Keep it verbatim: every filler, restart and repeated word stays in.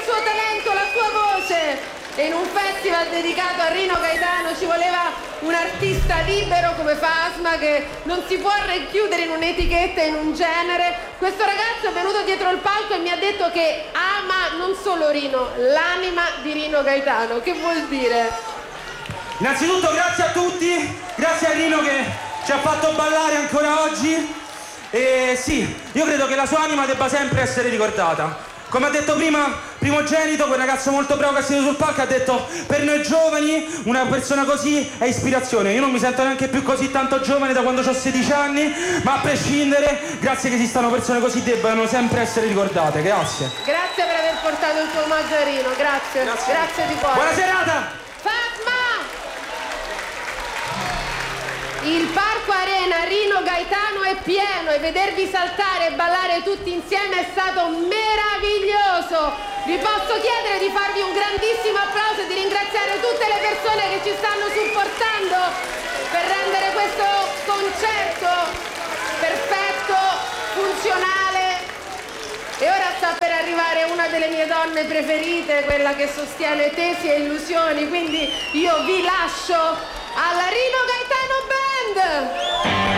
suo talento, la sua voce. E in un festival dedicato a Rino Gaetano ci voleva un artista libero come Fasma, che non si può rinchiudere in un'etichetta, in un genere. Questo ragazzo è venuto dietro il palco e mi ha detto che ama non solo Rino, l'anima di Rino Gaetano. Che vuol dire? Innanzitutto grazie a tutti, grazie a Rino che ci ha fatto ballare ancora oggi. E sì, io credo che la sua anima debba sempre essere ricordata. Come ha detto prima Primogenito, quel ragazzo molto bravo che è seduto sul palco, ha detto: per noi giovani una persona così è ispirazione. Io non mi sento neanche più così tanto giovane da quando ho sedici anni, ma a prescindere, grazie che esistano persone così, debbano sempre essere ricordate. Grazie. Grazie per aver portato il tuo omaggio a Rino, grazie. Grazie, grazie di cuore. Buona serata! Fasma! Il Parco Arena Rino Gaetano è pieno e vedervi saltare e ballare tutti insieme è stato meraviglioso. Vi posso chiedere di farvi un grandissimo applauso e di ringraziare tutte le persone che ci stanno supportando per rendere questo concerto perfetto, funzionale. E ora sta per arrivare una delle mie donne preferite, quella che sostiene tesi e illusioni, quindi io vi lascio alla Rino Gaetano Band!